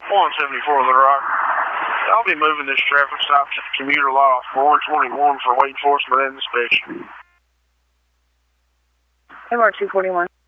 174 Little Rock. I'll be moving this traffic stop to commuter law 421 for weight enforcement and inspection. MR 241.